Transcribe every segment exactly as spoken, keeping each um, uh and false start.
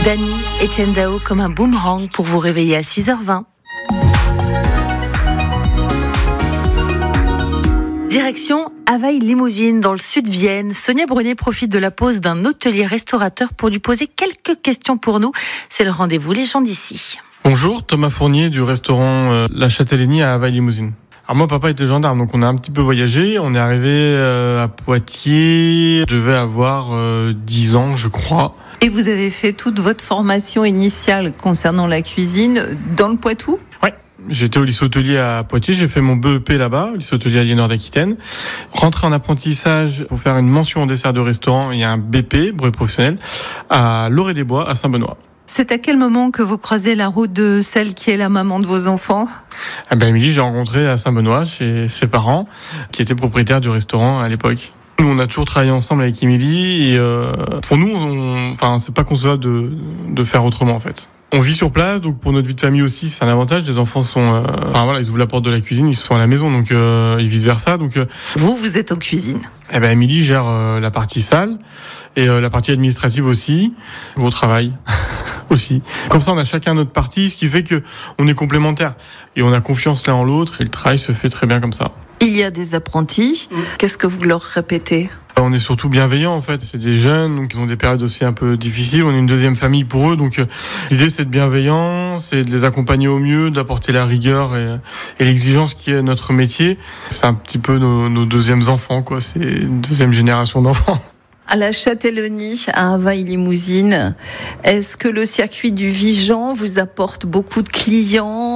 Dany, Etienne Dao comme un boomerang pour vous réveiller à six heures vingt. Direction Havaï Limousine dans le sud de Vienne. Sonia Brunet profite de la pause d'un hôtelier restaurateur pour lui poser quelques questions pour nous. C'est le rendez-vous Les gens d'ici. Bonjour, Thomas Fournier du restaurant euh, La Châtellenie à Havaï Limousine. Alors moi, papa était gendarme, donc on a un petit peu voyagé. On est arrivé euh, à Poitiers, je devais avoir euh, dix ans, je crois. Et vous avez fait toute votre formation initiale concernant la cuisine dans le Poitou ? Ouais. J'étais au lycée hôtelier à Poitiers, j'ai fait mon B E P là-bas, au lycée hôtelier Aliénor d'Aquitaine. Rentré en apprentissage pour faire une mention en dessert de restaurant et un B P, brevet professionnel, à Loré-des-Bois, à Saint-Benoît. C'est à quel moment que vous croisez la route de celle qui est la maman de vos enfants ? Eh ben, Émilie, j'ai rencontré à Saint-Benoît, chez ses parents, qui étaient propriétaires du restaurant à l'époque. Nous, on a toujours travaillé ensemble avec Émilie et euh, pour nous, on, enfin, c'est pas concevable de, de faire autrement en fait. On vit sur place, donc pour notre vie de famille aussi, c'est un avantage. Les enfants sont, euh, enfin voilà, ils ouvrent la porte de la cuisine, ils sont à la maison, donc euh, et vice versa. Donc euh, vous, vous êtes en cuisine. Eh ben, Émilie gère euh, la partie salle et euh, la partie administrative aussi. Gros travail aussi. Comme ça, on a chacun notre partie, ce qui fait que on est complémentaires et on a confiance l'un en l'autre et le travail se fait très bien comme ça. Il y a des apprentis. Qu'est-ce que vous leur répétez ? On est surtout bienveillants en fait, c'est des jeunes, donc ils ont des périodes aussi un peu difficiles, on est une deuxième famille pour eux, donc euh, l'idée c'est de bienveillant, c'est de les accompagner au mieux, d'apporter la rigueur et, et l'exigence qui est notre métier. C'est un petit peu nos, nos deuxièmes enfants, quoi. C'est une deuxième génération d'enfants. À la Châtellenie, à Havaï Limousine, est-ce que le circuit du Vigan vous apporte beaucoup de clients ?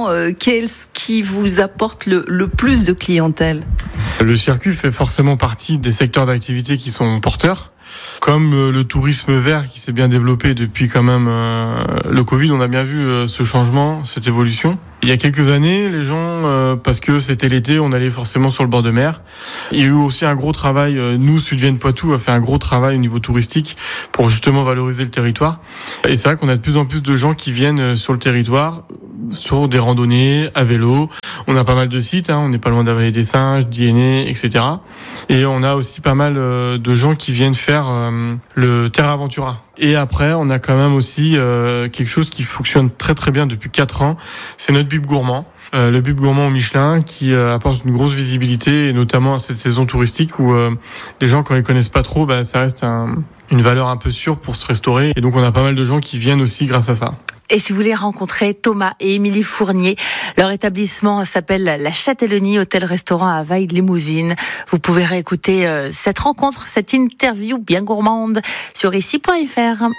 euh, Qu'est-ce qui vous apporte le, le plus de clientèle ? Le circuit fait forcément partie des secteurs d'activité qui sont porteurs, comme euh, le tourisme vert qui s'est bien développé depuis quand même euh, le Covid. On a bien vu euh, ce changement, cette évolution. Il y a quelques années, les gens, euh, parce que c'était l'été, on allait forcément sur le bord de mer. Il y a eu aussi un gros travail, euh, nous, Sud-Vienne-Poitou, a fait un gros travail au niveau touristique pour justement valoriser le territoire. Et c'est vrai qu'on a de plus en plus de gens qui viennent sur le territoire, sur des randonnées, à vélo. On a pas mal de sites, hein, on n'est pas loin d'Havaï des Singes, d'Iéné, et cetera. Et on a aussi pas mal euh, de gens qui viennent faire euh, le Terra Aventura. Et après, on a quand même aussi euh, quelque chose qui fonctionne très très bien depuis quatre ans, c'est notre bib gourmand. Euh, le bib gourmand au Michelin qui euh, apporte une grosse visibilité, et notamment à cette saison touristique où euh, les gens, quand ils connaissent pas trop, bah, ça reste un, une valeur un peu sûre pour se restaurer. Et donc on a pas mal de gens qui viennent aussi grâce à ça. Et si vous voulez rencontrer Thomas et Émilie Fournier, leur établissement s'appelle La Châtellenie, hôtel-restaurant à Havaï Limousine. Vous pouvez réécouter euh, cette rencontre, cette interview bien gourmande sur ici point f r.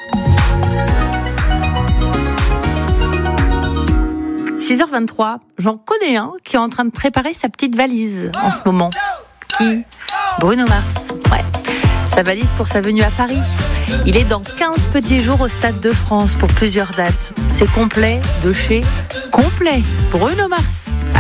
six heures vingt-trois, j'en connais un qui est en train de préparer sa petite valise en ce moment. Qui ? Bruno Mars. Ouais. Sa valise pour sa venue à Paris. Il est dans quinze petits jours au Stade de France pour plusieurs dates. C'est complet de chez complet. Bruno Mars.